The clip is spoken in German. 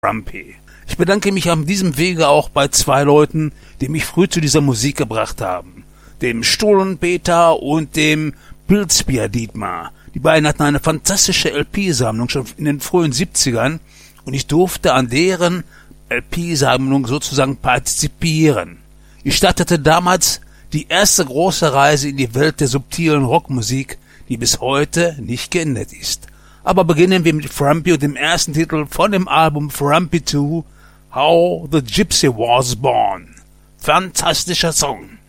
Frumpy. Ich bedanke mich an diesem Wege auch bei zwei Leuten, die mich früh zu dieser Musik gebracht haben. Dem Stullen-Peter und dem Pilzbier-Dietmar. Die beiden hatten eine fantastische LP-Sammlung schon in den frühen 70ern und ich durfte an deren LP-Sammlung sozusagen partizipieren. Ich startete damals die erste große Reise in die Welt der subtilen Rockmusik, die bis heute nicht geendet ist. Aber beginnen wir mit Frumpy und dem ersten Titel von dem Album Frumpy 2, How the Gypsy Was Born. Fantastischer Song.